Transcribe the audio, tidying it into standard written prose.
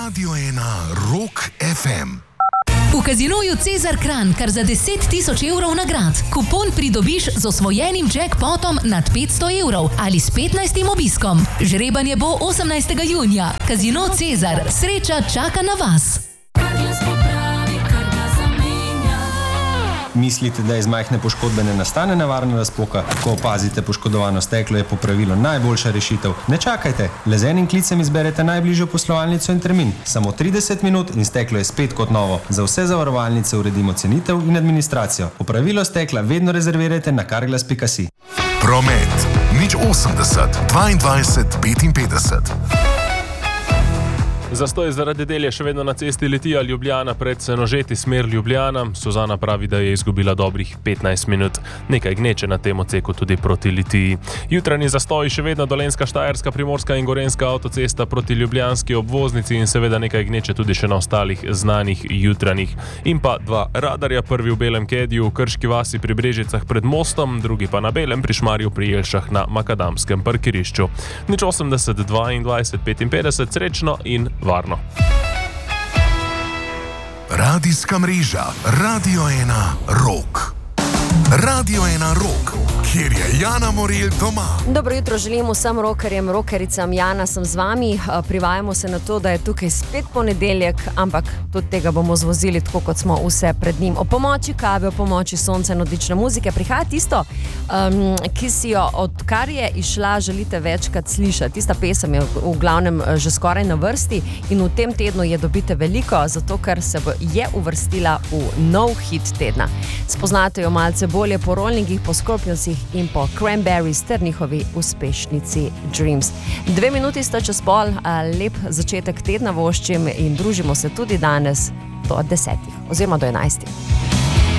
Radio 1 Rock FM. V Casinoju Cezar Kranj kar za 10.000 evrov nagrad. Kupon pridobiš z osvojenim jackpotom nad 500 evrov ali s 15. obiskom. Žrebanje bo 18. junija. Casino Cezar. Sreča čaka na vas. Mislite, da iz majhne poškodbe ne nastane nevarna razpoka? Ko opazite poškodovano steklo, je popravilo najboljša rešitev. Ne čakajte, le z enim klicem izberete najbližjo poslovalnico in termin. Samo 30 minut in steklo je spet kot novo. Za vse zavarovalnice uredimo cenitev in administracijo. Popravilo stekla vedno rezervirajte na carglass.si. Promet. 080 22 55. Zastoj zaradi del je še vedno na cesti Litija Ljubljana pred Senožeti smer Ljubljana. Suzana pravi, da je izgubila dobrih 15 minut. Nekaj gneče na tem odseku tudi proti Litiji. Jutranji zastoj še vedno Dolenjska, Štajerska, Primorska in Gorenjska avtocesta proti ljubljanski obvoznici in seveda nekaj gneče tudi še na ostalih znanih jutranjih. In pa dva radarja, prvi v Belem Kediju v Krški vasi pri Brežicah pred mostom, drugi pa na Belem pri Šmarju pri Jelšah na makadamskem parkirišču. 080 22 55, srečno in varno. Radijska mreža Radio 1 Rock. Radio 1 Rock, kjer je Jana Morel doma. Dobro jutro želim vsem rockerjem, rockericam. Jana sem z vami. Privajamo se na to, da je tukaj spet ponedeljek, ampak tudi tega bomo zvozili tako, kot smo vse pred njim. O pomoči kave, o pomoči sonca in odlične muzike prihaja tisto, ki si jo, odkar je išla, želite večkrat slišati. Tista pesem je v glavnem že skoraj na vrsti in v tem tednu je dobite veliko, zato ker se je uvrstila v nov hit tedna. Spoznate jo malce bolje po Rollingih, po Scorpionsih in po Cranberries ter njihovi uspešnici Dreams. 2 minuti sta čez pol, lep začetek tedna voščim in družimo se tudi danes do 10. oziroma do 11.